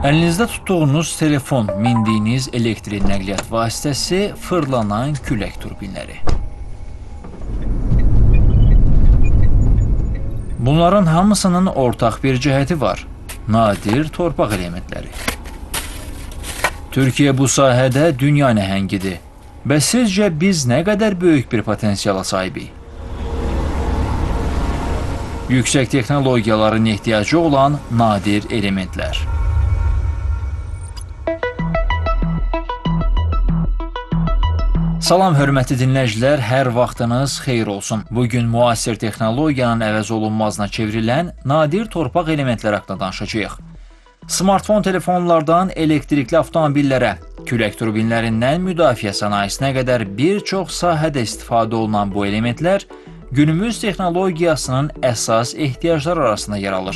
Əlinizdə tutduğunuz telefon, mindiyiniz elektrik nəqliyyat vasitəsi, fırlanan külək turbinləri. Bunların hamısının ortaq bir cəhəti var: nadir torpaq elementləri. Türkiyə bu sahədə dünya nəhəngidir. Bəs sizcə biz nə qədər böyük bir potensiala sahibik? Yüksək texnologiyaların ehtiyacı olan nadir elementlər. Salam hörmətli dinləyicilər, hər vaxtınız xeyir olsun. Bugün müasir texnologiyanın əvəz olunmazına çevrilən nadir torpaq elementləri haqqında danışacağıq. Smartfon telefonlardan elektrikli avtomobillərə, külək turbinlərindən müdafiə sənayesinə qədər bir çox sahədə istifadə olunan bu elementlər günümüz texnologiyasının əsas ehtiyacları arasında yer alır.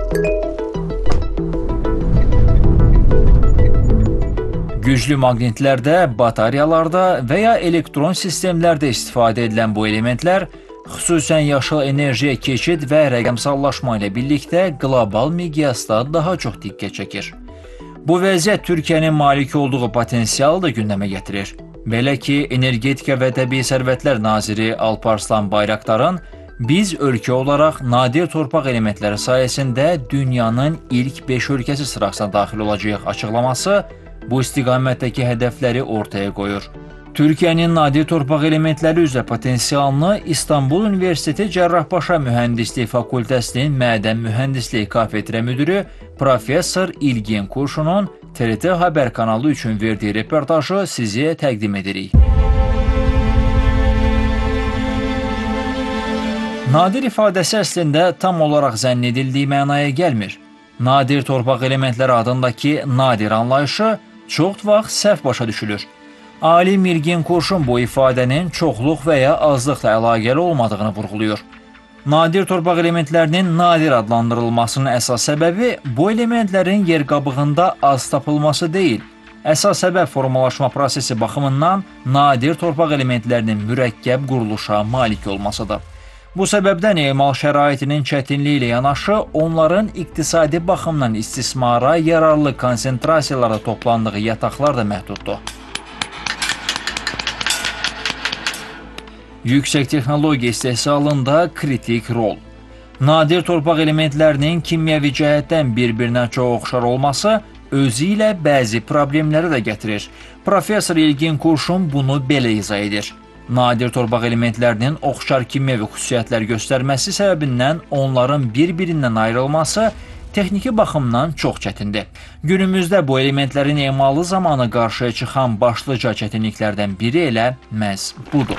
Güclü maqnitlərdə, batareyalarda və ya elektron sistemlərdə istifadə edilən bu elementlər xüsusən yaşıl enerjiyə keçid və rəqəmsallaşma ilə birlikdə qlobal miqyasda daha çox diqqət çəkir. Bu vəziyyət Türkiyənin malik olduğu potensialı da gündəmə gətirir. Belə ki, Energetika və Təbii Sərvətlər naziri Alparslan Bayraqdarın biz ölkə olaraq nadir torpaq elementləri sayəsində dünyanın ilk 5 ölkəsi sırasına daxil olacağıq açıqlaması bu istiqamətdəki hədəfləri ortaya qoyur. Türkiyənin nadir torpaq elementləri üzrə potensialını İstanbul Universiteti Cərrahpaşa Mühəndislik Fakültəsinin Mədən Mühəndisliyi kafedra müdürü Professor İlgin Kurşunun TRT Xəbər kanalı üçün verdiyi reportajı sizə təqdim edirik. Nadir ifadəsi əslində tam olaraq zənn edildiyi mənaya gəlmir. Nadir torpaq elementləri adındakı nadir anlayışı çox vaxt səhv başa düşülür. Alim İlgin Kurşun bu ifadənin çoxluq və ya azlıqla əlaqəli olmadığını vurğulayır. Nadir torpaq elementlərinin nadir adlandırılmasının əsas səbəbi bu elementlərin yer qabığında az tapılması deyil. Əsas səbəb formalaşma prosesi baxımından nadir torpaq elementlərinin mürəkkəb quruluşa malik olmasıdır. Bu səbəbdən emal şəraitinin çətinliyi ilə yanaşı, onların iqtisadi baxımdan istismara yararlı konsentrasiyalarda toplandığı yataqlar da məhduddur. Yüksək texnologiya istehsalında kritik rol. Nadir torpaq elementlərinin kimyəvi cəhətdən bir-birinə çox oxşar olması özü ilə bəzi problemləri də gətirir. Professor İlgin Kurşun bunu belə izah edir. Nadir torpaq elementlərinin oxşar kimyəvi xüsusiyyətlər göstərməsi səbəbindən onların bir-birindən ayrılması texniki baxımdan çox çətindir. Günümüzdə bu elementlərin emalı zamanı qarşıya çıxan başlıca çətinliklərdən biri elə məhz budur.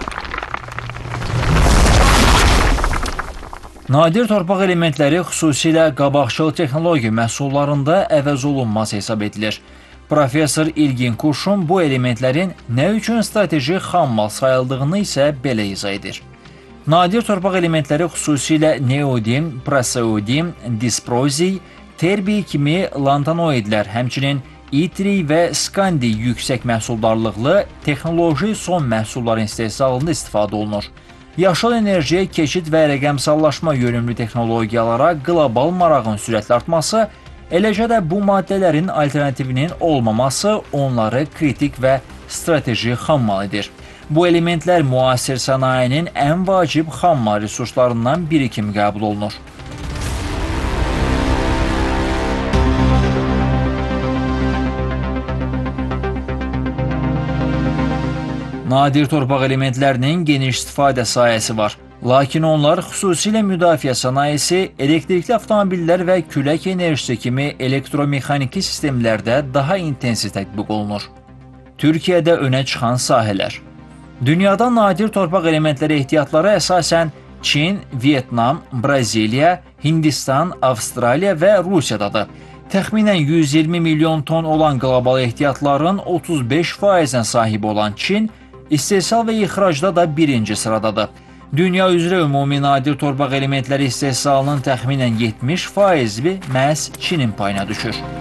Nadir torpaq elementləri xüsusilə qabaqcıl texnologiya məhsullarında əvəz olunmaz hesab edilir. Professor İlgin Kurşun bu elementlərin nə üçün strateji xammal sayıldığını isə belə izah edir. Nadir torpaq elementləri xüsusilə neodim, praseodim, disproziy, terbiy kimi lantanoidlər, həmçinin itri və skandi yüksək məhsuldarlıqlı texnoloji son məhsulların istehsalında istifadə olunur. Yaşıl enerjiyə keçid və rəqəmsallaşma yönümlü texnologiyalara qlobal marağın sürətli artması, eləcə də bu maddələrin alternativinin olmaması onları kritik və strateji xammal edir. Bu elementlər müasir sənayinin ən vacib xammal resurslarından biri kimi qəbul olunur. Nadir torpaq elementlərinin geniş istifadə sahəsi var. Lakin onlar xüsusilə müdafiə sənayesi, elektrikli avtomobillər və külək enerjisi kimi elektromexaniki sistemlərdə daha intensiv tətbiq olunur. Türkiyədə önə çıxan sahələr. Dünyada nadir torpaq elementləri ehtiyatları əsasən Çin, Vyetnam, Braziliya, Hindistan, Avstraliya və Rusiyadadır. Təxminən 120 milyon ton olan qlobal ehtiyatların 35%-ə sahib olan Çin, istehsal və ixracda da birinci sıradadır. Dünya üzrə ümumi nadir torpaq elementləri istehsalının təxminən 70%-i məhz Çinin payına düşür.